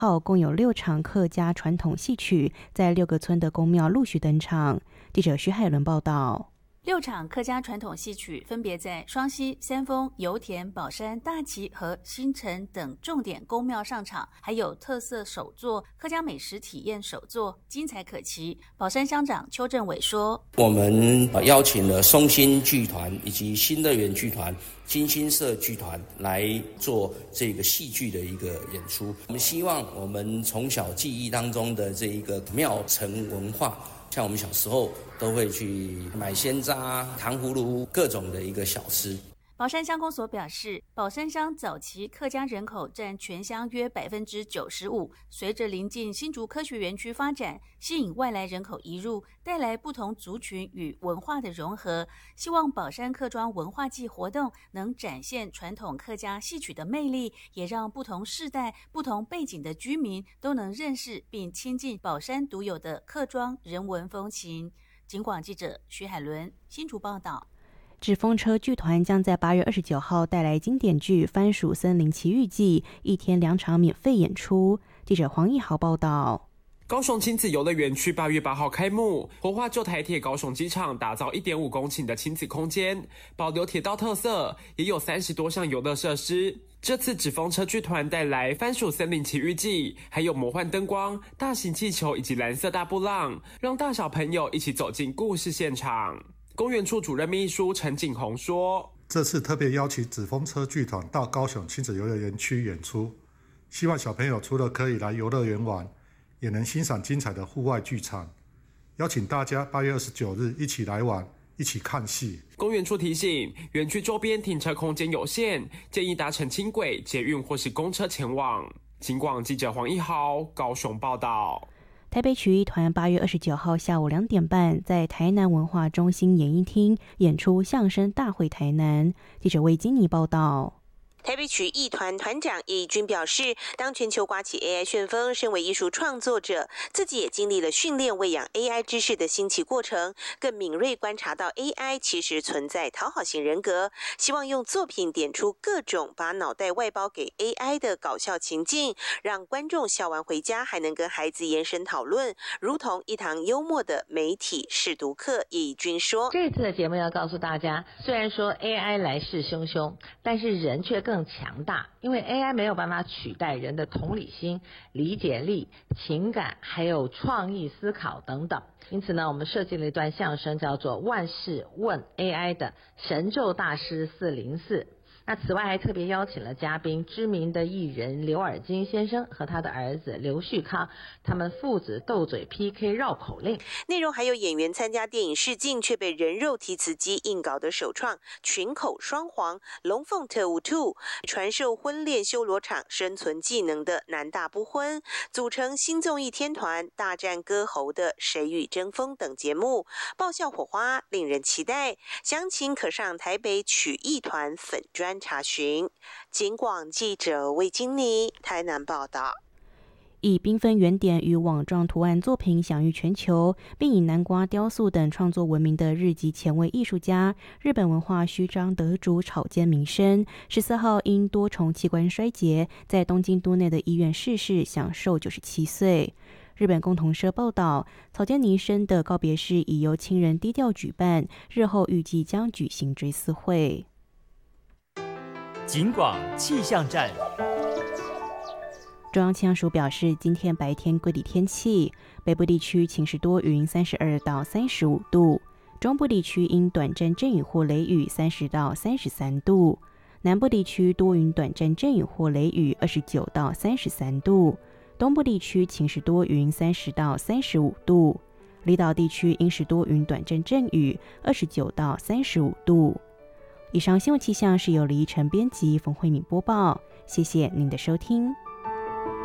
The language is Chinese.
号共有6场客家传统戏曲在6个村的宫庙陆续登场。记者徐海伦报道。 6场客家传统戏曲分别在双溪、三丰、油田、宝山、大旗和新城等重点宫庙上场，还有特色手作、客家美食体验手作，精彩可期。宝山乡长邱政伟说：“ 我们邀请了松兴剧团以及新乐园剧团、金星社剧团来做这个戏剧的一个演出。我们希望我们从小记忆当中的这一个庙城文化。”像我们小时候都会去买鲜渣、糖葫芦，各种的一个小吃。 宝山乡公所表示，宝山乡早期客家人口占全乡约95%，随着临近新竹科学园区发展，吸引外来人口移入，带来不同族群与文化的融合。希望宝山客庄文化季活动能展现传统客家戏曲的魅力，也让不同世代、不同背景的居民都能认识并亲近宝山独有的客庄人文风情。警广记者徐海伦新竹报道。 纸风车剧团将在8月29号带来经典剧《番薯森林奇遇记》，1天2场免费演出。记者黄义豪报道。 高雄亲子游乐园区8月8号开幕，活化旧台铁高雄机场，打造1.5公顷的亲子空间，保留铁道特色，也有30多项游乐设施。这次纸风车剧团带来《番薯森林奇遇记》，还有魔幻灯光、大型气球以及蓝色大波浪，让大小朋友一起走进故事现场。公园处主任秘书陈景宏说：“ 这次特别邀请纸风车剧团到高雄亲子游乐园区演出，希望小朋友除了可以来游乐园玩，也能欣赏精彩的户外剧场。邀请大家8月29日一起来玩，一起看戏。” 公园处提醒，园区周边停车空间有限，建议搭乘轻轨、捷运或是公车前往。警广记者黄一豪高雄报道。 台北曲艺团8月29号下午2点半在台南文化中心演艺厅演出相声大会台南。记者魏金妮报道。 台北曲艺团团长叶义军表示，当全球刮起 AI 旋风，身为艺术创作者，自己也经历了训练喂养 AI 知识的新奇过程，更敏锐观察到 AI 其实存在讨好型人格，希望用作品点出各种把脑袋外包给 AI 的搞笑情境，让观众笑完回家还能跟孩子延伸讨论，如同一堂幽默的媒体试读课。叶义军说， 这次的节目要告诉大家，虽然说 AI 来势汹汹，但是人却更强大，因为 AI 没有办法取代人的同理心、理解力、情感，还有创意思考等等。因此呢，我们设计了一段相声，叫做《万事问 AI》的神咒大师404。那此外还特别邀请了嘉宾知名的艺人刘尔金先生和他的儿子刘旭康，他们父子斗嘴 PK 绕口令。 内容还有演员参加电影试镜却被人肉提词机硬搞的首创群口双簧、龙凤特务2，传授婚恋修罗场生存技能的男大不婚，组成新综艺天团大战歌喉的谁与争锋等节目，爆笑火花令人期待。详情可上台北曲艺团粉专查询。警广记者魏金妮台南报道。 以缤纷圆点与网状图案作品享誉全球，并以南瓜雕塑等创作闻名的日籍前卫艺术家、日本文化勋章得主草间弥生14号因多重器官衰竭，在东京都内的医院逝世，享寿97岁。日本共同社报道，草间弥生的告别式已由亲人低调举办，日后预计将举行追思会。 警广气象站。 中央气象署表示，今天白天各地天气，北部地区晴时多云32到35度，中部地区因短暂阵雨或雷雨30到33度，南部地区多云短暂阵雨或雷雨29到33度，东部地区晴时多云30到35度，离岛地区阴时多云短暂阵雨29到35度。以上新闻气象是由李依晨编辑，冯慧敏播报，谢谢您的收听。